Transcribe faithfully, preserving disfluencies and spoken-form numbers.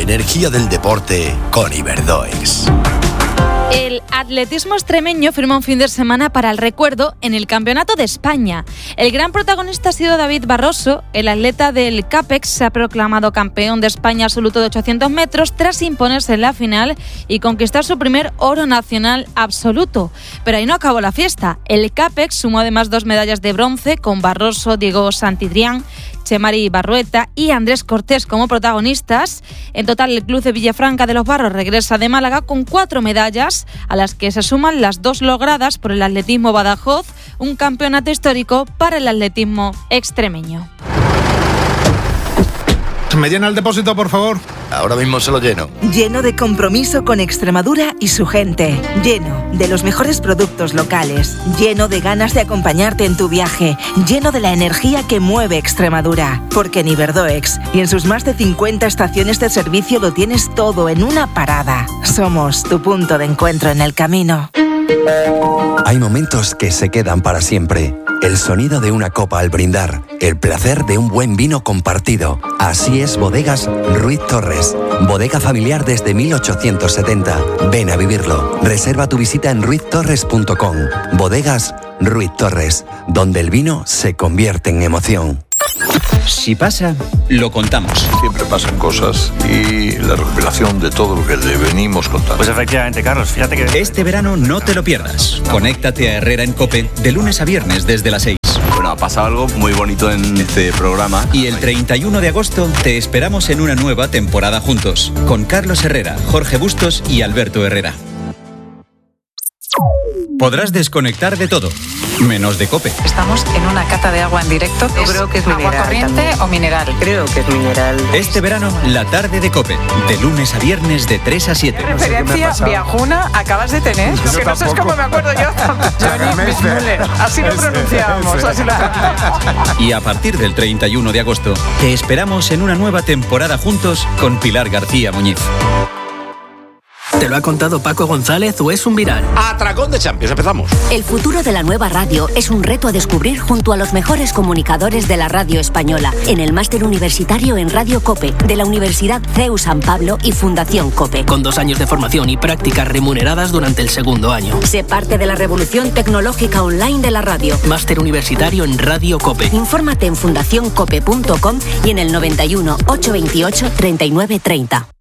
energía del deporte con Iberdoex. El atletismo extremeño firma un fin de semana para el recuerdo en el Campeonato de España. El gran protagonista ha sido David Barroso. El atleta del CAPEX se ha proclamado campeón de España absoluto de ochocientos metros tras imponerse en la final y conquistar su primer oro nacional absoluto. Pero ahí no acabó la fiesta. El CAPEX sumó además dos medallas de bronce con Barroso, Diego Santidrián, Chemari Barrueta y Andrés Cortés como protagonistas. En total, el Club de Villafranca de los Barros regresa de Málaga con cuatro medallas, a las que se suman las dos logradas por el Atletismo Badajoz, un campeonato histórico para el atletismo extremeño. ¿Me llena el depósito, por favor? Ahora mismo se lo lleno. Lleno de compromiso con Extremadura y su gente. Lleno de los mejores productos locales. Lleno de ganas de acompañarte en tu viaje. Lleno de la energía que mueve Extremadura. Porque en Iberdoex y en sus más de cincuenta estaciones de servicio lo tienes todo en una parada. Somos tu punto de encuentro en el camino. Hay momentos que se quedan para siempre. El sonido de una copa al brindar, el placer de un buen vino compartido. Así es Bodegas Ruiz Torres. Bodega familiar desde mil ochocientos setenta. Ven a vivirlo. Reserva tu visita en ruiz torres punto com. Bodegas Ruiz Torres, donde el vino se convierte en emoción. Si pasa, lo contamos. Siempre pasan cosas y la recopilación de todo lo que le venimos contando. Pues efectivamente, Carlos, fíjate que... Este verano no te lo pierdas. Conéctate a Herrera en COPE de lunes a viernes desde las seis. Bueno, ha pasado algo muy bonito en este programa. Y el treinta y uno de agosto te esperamos en una nueva temporada juntos, con Carlos Herrera, Jorge Bustos y Alberto Herrera. Podrás desconectar de todo, menos de COPE. Estamos en una cata de agua en directo. Yo creo que es mineral. ¿Agua corriente también. o mineral? Creo que es mineral. Este verano, la tarde de COPE, de lunes a viernes de tres a siete. ¿Qué referencia viajuna acabas de tener? Yo que no sé cómo me acuerdo yo. Johnny Müller. Así lo pronunciábamos. Así lo pronunciábamos. Y a partir del treinta y uno de agosto, te esperamos en una nueva temporada juntos con Pilar García Muñiz. ¿Te lo ha contado Paco González o es un viral? Atracón de Champions, empezamos. El futuro de la nueva radio es un reto a descubrir junto a los mejores comunicadores de la radio española en el máster universitario en Radio COPE de la Universidad C E U San Pablo y Fundación COPE. Con dos años de formación y prácticas remuneradas durante el segundo año. Sé parte de la revolución tecnológica online de la radio. Máster universitario en Radio COPE. Infórmate en fundación cope punto com y en el noventa y uno, ochocientos veintiocho, treinta y nueve treinta.